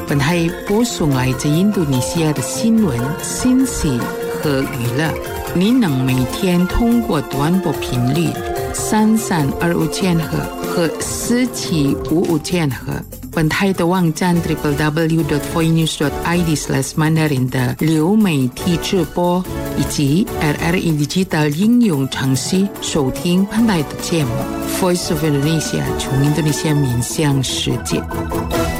本台播送来自印度尼西亚的新闻、信息和娱乐。您能每天通过短波频率3325千赫和4755千赫，本台的网站 www.voinews.id/mandarin 的流媒体直播，以及 RRI Digital 应用程序收听本台的节目。Voice of Indonesia 从印度尼西亚面向世界。